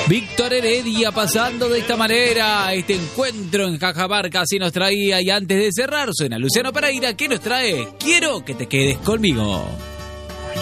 Víctor Heredia pasando de esta manera este encuentro en Cajamarca, así nos traía. Y antes de cerrar, suena Luciano Pereira, que nos trae Quiero que te quedes conmigo.